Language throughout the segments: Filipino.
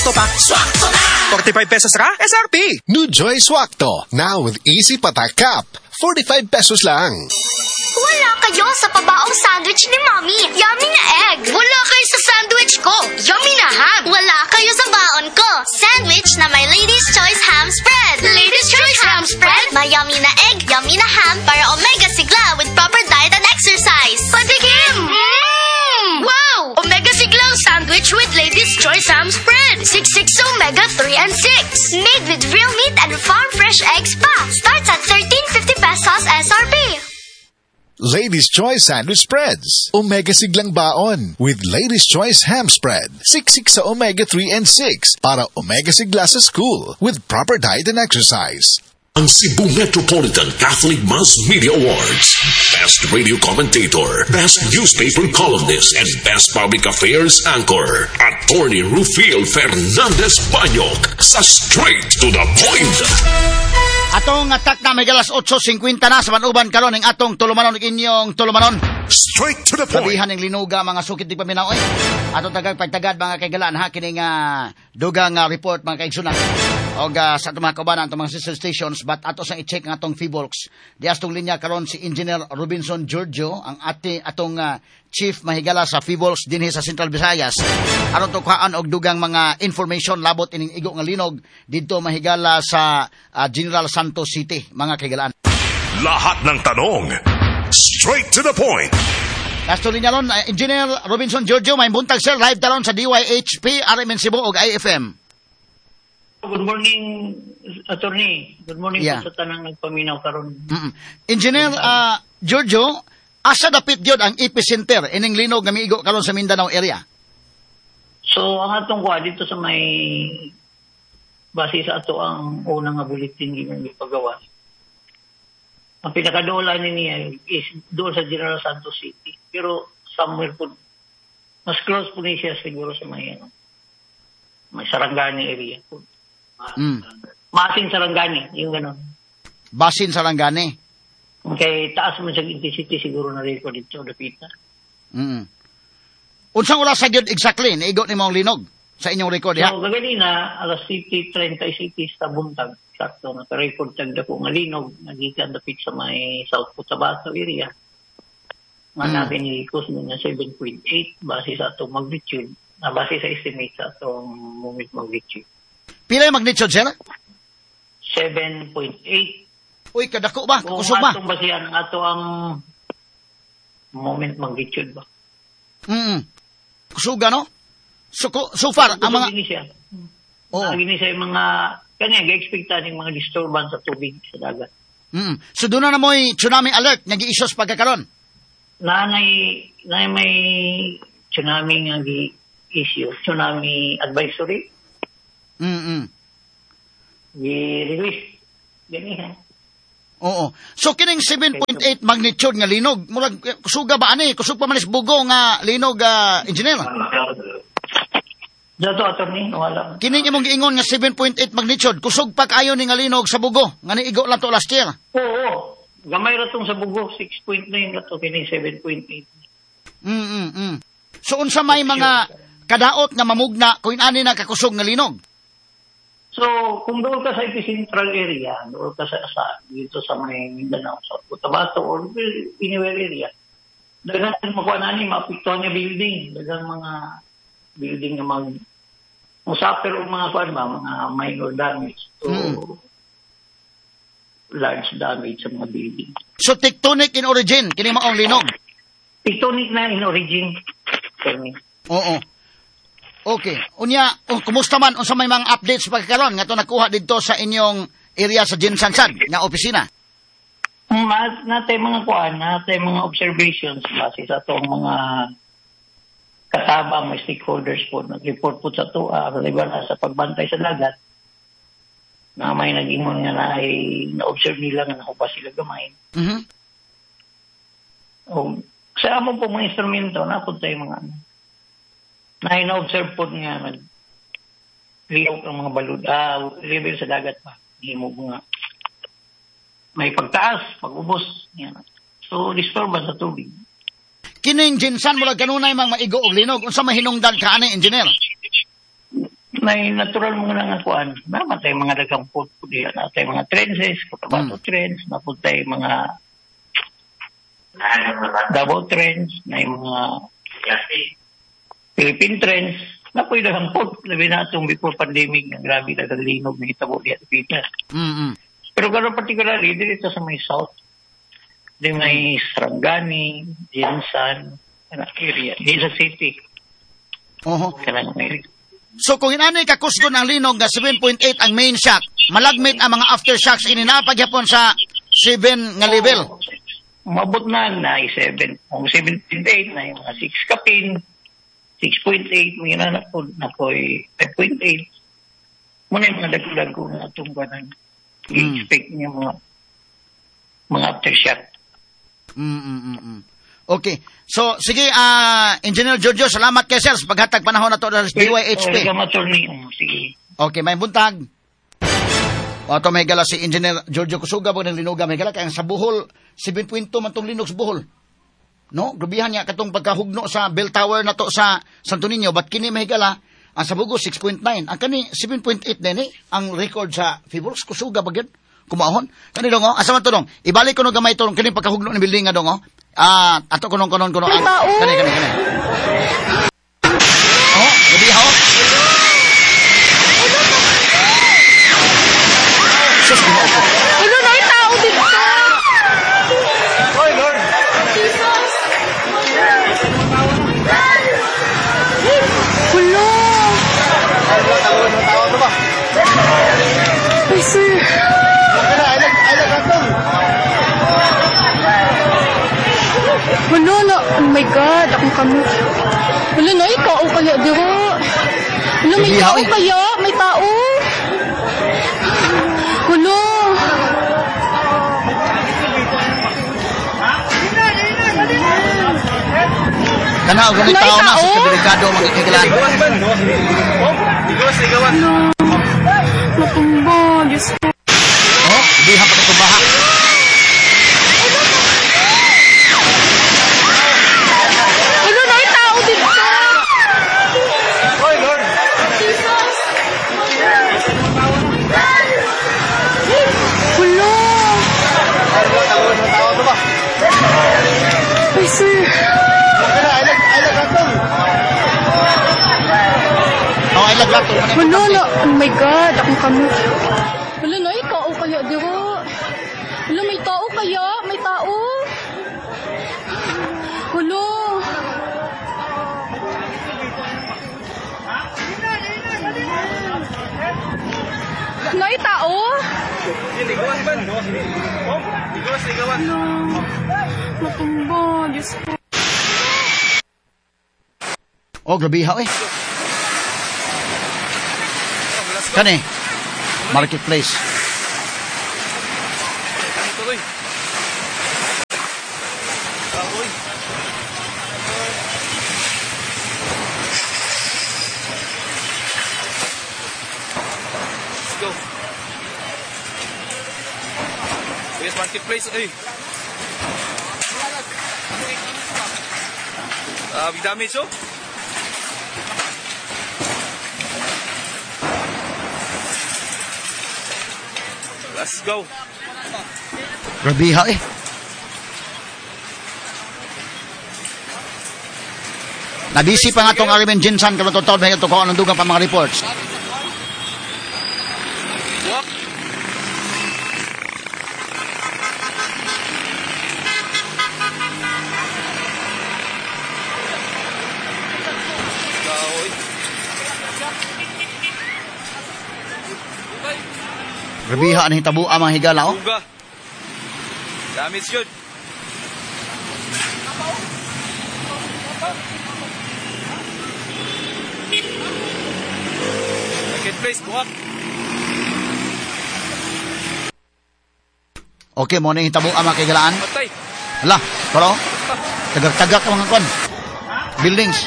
Swakto pa. Swakto na! 45 pesos ra? SRP! New Joy Swakto. Now with easy patak cup. 45 pesos lang. Wala kayo sa pabaong sandwich ni Mommy. Yummy na egg. Wala kayo sa sandwich ko. Yummy na ham. Wala kayo sa baon ko. Sandwich na may Lady's Choice Ham Spread. Lady's Choice Ham Spread. May yummy na egg, yummy na ham para omega sigla with proper diet and exercise. Patikim! Wow! Omega siglang sandwich with Lady's Choice Ham Spread. 66 omega 3 and 6. Made with real meat and farm fresh eggs pa. Starts at 13.50 pesos SRP. Ladies' Choice Sandwich Spreads. Omega siglang baon with Ladies' Choice Ham Spread. 66 sa omega 3 and 6 para omega sigla sa school with proper diet and exercise. Ang Cebu Metropolitan Catholic Mass Media Awards. Best Radio Commentator, Best Newspaper Columnist, and Best Public Affairs Anchor. Attorney Rufil Fernandez Banyok sa Straight to the Point. Atong atak na may galas 8:50 na sa manuban karon ng atong tulumanon inyong tulumanon. Straight to the point. Sabihan ng linuga mga sukit di paminaw oy. Atong tagag pagtagad mga kaigalaan ha kining dugang report mga kaigsunan. Og sa atong mga kaubanan atong mga sister stations but ato sang i-check ng atong Fivolks. Di astong linya karon si Engineer Robinson Giorgio ang atong Chief Mahigala sa Fivolks dinhi sa Central Visayas. Aron to kuhaan og dugang mga information labot ining igo nga linog didto mahigala sa General Santos City mga kaigalaan. Lahat ng tanong, straight to the point. Last linya ron, Engineer Robinson Giorgio, may buntag sir, live talon sa DYHP, RMN Cebu ug IFM. Good morning, attorney. Good morning po sa tanang nagpaminaw karon. Engineer Giorgio, asa dapit gyud ang epicenter ining linog nga miigo karon sa Mindanao area? So ang atong kuha dito sa may base sa ato ang unang nga bulletin nga ipagawa. Ang pinakadola niya is doon sa General Santos City. Pero somewhere po, mas close po niya siguro sa may Sarangani area po. Masin Sarangani, yung gano'n. Basin Sarangani. Okay, taas mo sa intensity siguro na record dito, dapita. Unsang oras sa gyud exactly naigo nimo ang linog sa inyong record ha? So, gaganina, alas 7:30 City sa buntag. Sakto, naka-record tagda po nga linog. Nagikan dapit sa may South Cotabato area. Nga natin nilikos na 7.8 base sa itong magnitude. Base sa estimate sa itong moment magnitude. Pila yung magnitude, sir? 7.8. Uy, kadako ba? Kusog Kung ba? atong basihan ang ato ang moment magnitude ba? Kusuga, no? So far, ang mga... Gini siya yung mga... Kanya, ga-expecta ng mga disturbance sa tubig sa dagat. So doon na mo'y tsunami alert, nag-i-issues pagkakaroon? May tsunami nga issue, tsunami advisory. Gi-release. Ganyan. Oo. So kining 7.8 magnitude nga linog, murag kusuga ba ani? Kusog pa man is bugo nga linog, engineer? Dato attorney, wala. Kining imong giingon nga 7.8 magnitude, kusog pa kaayo ni nga linog sa bugo, nga niigo lang to last year. Oo. Gamay ra tong sa bugo, 6.9 ra to kining 7.8. So unsa may mga kadaot nga mamugna kung ani na kakusog nga linog? So, kung doon ka sa epicentral area, doon ka sa dito sa may Mindanao, sa Cotabato or anywhere area, dagang makuha na ni maapektuhan nga building, dagang mga building nga musafir o mga mga minor damage to large damage sa mga building. So tectonic in origin, kini maong linog? Tectonic na in origin. Oo. Okay. Unya, kumusta man unsa may mga updates pagkaron nga to nakuha didto sa inyong area sa Jinsansad nga opisina? Natay mga mga observations base sa itong mga kasama, may stakeholders po, nag-report po sa TUA, sa pagbantay sa dagat, na may nag-ingon nga na-observe nila nga nakupa sila gamay. Sa among po mga instrumento, napunta yung mga na-observe po nga nag-liok ang mga balud, level sa dagat pa. Hindi mo nga may pagtaas, pag-ubos. Yan. So, disturbance sa tubig. Kining Jinsan, mula kanunay mang maigo og linog. Unsa mahinungdan ka ani, engineer? na natural mga nga kuan. Namatay mga dagang po diyan. Natay mga trenches, Cotabato Trench, naputay mga Davao Trench, na yung mga Philippine Trench. Napoy dagang po. Labi na itong before pandemic, ang grabe dagang linog na hitabo diyan sa Pinas. Pero gano'n particularly, dito sa may south, di may Sarangani, Jensan, area, di sa city. Kanang area. So kung inanay ka kusgo ng linog nga 7.8 ang main shock, malagmit ang mga aftershocks ininapag-yapon sa 7 nga level. Umabot na 7. Kung 7.8 na yung mga 6 kapin, 6.8, may na po, napoy 5.8. Muna yung mga dagdag-dago na itong ganang i-expect niya mga aftershock. Okay. So, sige, Engineer Jojo, salamat kay sir sa paghatag panahon na to sa DYHP. Sige. Okay, may buntag. O, ito may gala si Engineer Jojo Kusuga, pag naglinuga, may gala, kaya sa Bohol, 7.2 man itong linog sa Bohol. No? Grubihan niya katong pagkahugno sa bell tower na to sa Santo Niño, but kini may gala, ang sa Bugo, 6.9. Ang kani, 7.8 din ang record sa Fibols, Kusuga, bagyan. Kumahon. Kani dong, asa man to dong? Ibalik ko no gamay to, kani pagkahugno ng building nga dong, ato kuno. Kani. Gabi ho. Sus, Ano na yung tao dito? Oy, Lord! Wala. Ay, sir. Wala na. Oh my God, akong kami. Wala na, yung tao kaya, diba? Wala, may tao kaya? May tao? Wala. Kana, ganit tao na sa kabiligado mga ikigilan. Matumba, Diyos ko. Diha pa katumbaha. Wala na, yung tao dito. Oy, Lord! Wala. Ay, sir. Oh, ay laglato. Wala na. Oh my God, akong kami. Wala na, yung tao kaya, diba? Wala, may tao kaya? May tao? Wala. Na, yung tao? Ligawan ba? Ligawan. Matumba, Diyos ko. Oh, grabiha eh. Kani, marketplace. Let's go. Yes, marketplace. Ay. Big damage, oh. Let's go. Grabiha eh. Nabisi pa nga itong Arimen Jinsan kalototod na ito kung anong dugang pa mga reports. Walk. Grabiha ang hitabo ang mga higala oh. Buga. Damage yun. Marketplace, buwak. Okay, mo na yung hitabo ang mga higalaan. Patay. Hala, pero tagak-tagak ang mga kon. Buildings.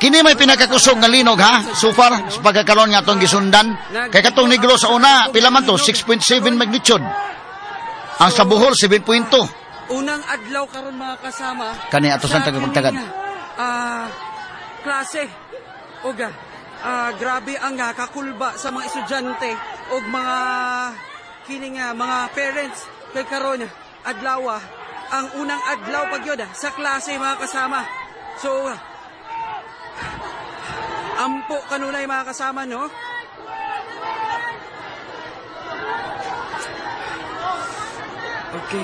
Kini may pinakakusog nga linog ha. So far, sa pagkakaroon nga itong gisundan. Kay katong Negros sa una, pila man to, 6.7 magnitude. Ang sa Bohol, 7.2. Unang adlaw karon mga kasama. Kani ato sa tagapagtagad. Klase. Oga. Grabe ang kakulba sa mga estudyante o mga kining mga parents kay karon adlaw ang unang adlaw pagyod sa klase mga kasama. So ampo kanunay mga kasama no. Okay.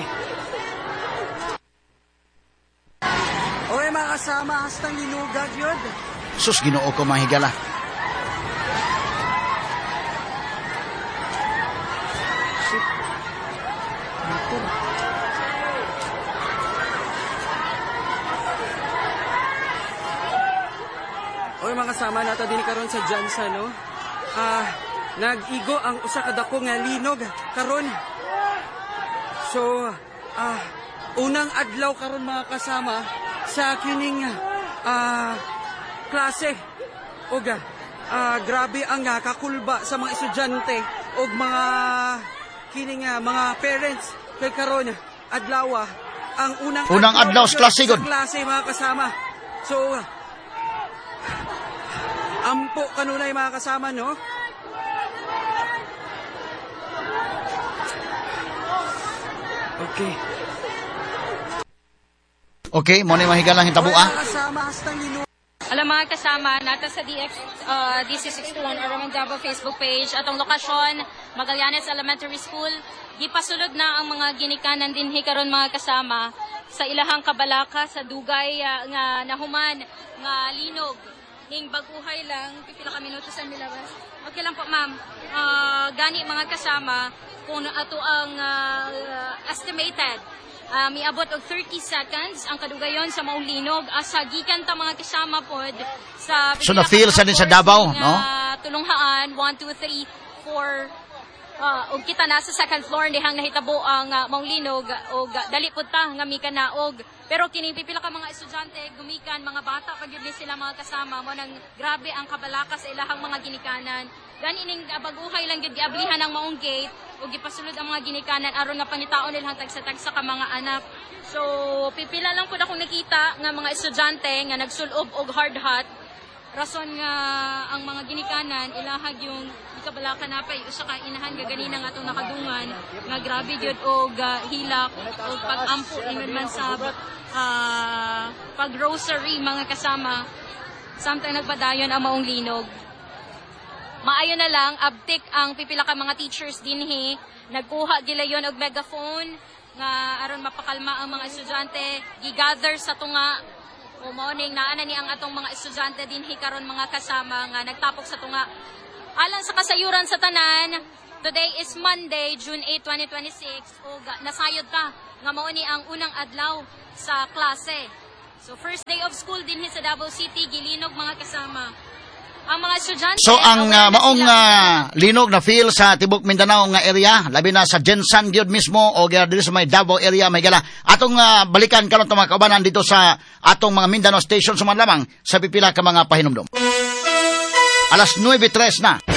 Okay mga kasama, hastang linugag yun. Sus, Ginoo ko mahigala. Okay mga kasama, nato din karon sa Jansa, no? Nag-igo ang usa ka dako nga linog karon. So, unang adlaw karon mga kasama sa kining klase. Oga, grabe ang kakulba sa mga estudyante o mga kining mga parents kay karon adlaw ang unang adlaw sa klase gud. Klase mga kasama. So, ampo kanunay mga kasama no. Okay. Okay, mo ni mahigalang hitabua. Alam mga kasama, nata sa DC61 Araman Davao Facebook page. Atong lokasyon, Magallanes Elementary School. Gipasulod na ang mga ginikanan din karon mga kasama sa ilahang kabalaka sa dugay nga nahuman nga linog. Ning baguhay lang, pipila ka minuto sa nilabas. Okay lang po ma'am. Gani mga kasama, kung ato ang estimated, miabot og 30 seconds ang kadugayon sa maong linog asa gikan ta mga kasama pod sa so na-feel sa din sa Davao, no? Tulunghaan 1, 2, 3, 4 og kita na sa second floor dihang nahitabo ang maong linog og dali pud ta nga mika na og pero kini pipila ka mga estudyante gumikan mga bata pagyud ni sila mga kasama mo nang grabe ang kabalaka sa ilahang mga ginikanan. Gani ning baguhay lang gid giablihan ang maong gate ug gipasulod ang mga ginikanan aron nga pangitaon nilang tagsa-tagsa ka mga anak. So pipila lang pud akong nakita nga mga estudyante nga nagsulob og hard hat. Rason nga ang mga ginikanan ilahag yung kabalaka napay usa ka inahan nga ganina nga atong nakadungan nga grabe gyud og hilak og pag-ampo ingon man sa pag-grocery mga kasama. Samtang nagpadayon ang maong linog. Maayo na lang, abtik ang pipila ka mga teachers dinhi. Nagkuha gilayon og megaphone nga aron mapakalma ang mga estudyante. Gigather sa tunga. O morning naana ni ang atong mga estudyante dinhi karon mga kasama nga nagtapok sa tunga. Alang sa kasayuran sa tanan, today is Monday, June 8, 2026. O nasayod ta nga mao ni ang unang adlaw sa klase. So first day of school dinhi sa Davao City, gilinog mga kasama. Ang mga estudyante... So, ang maong linog na feel sa Tibok Mindanao nga area, labi na sa Jensan gyud mismo, o dito sa may Davao area, may gala. Atong balikan karon mga kaubanan dito sa atong mga Mindanao station, suman lamang sa pipila ka mga pahinumdom. 9:03 na.